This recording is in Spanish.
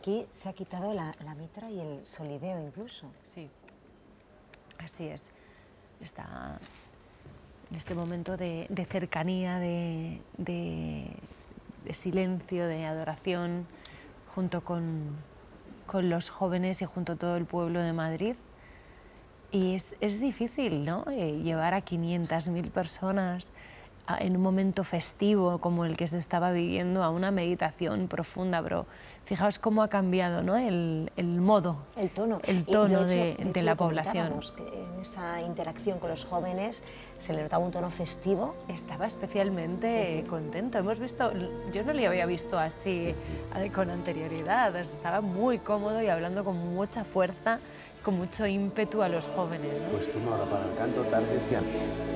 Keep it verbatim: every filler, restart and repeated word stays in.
aquí se ha quitado la, la mitra y el solideo incluso. Sí, así es. Está en este momento de, de cercanía, de, de, de silencio, de adoración, junto con, con los jóvenes y junto a todo el pueblo de Madrid. Y es, es difícil, ¿no?, eh, llevar a quinientas mil personas a, en un momento festivo como el que se estaba viviendo, a una meditación profunda, pero fijaos cómo ha cambiado, ¿no?, el, el modo, el tono, el tono y de, hecho, de, de, de hecho, la población. Que en esa interacción con los jóvenes se le notaba un tono festivo. Estaba especialmente uh-huh. contento. Hemos visto, yo no le había visto así con anterioridad, estaba muy cómodo y hablando con mucha fuerza, con mucho ímpetu a los jóvenes, ¿no? Pues toma ahora para el canto, tarde, tiempo.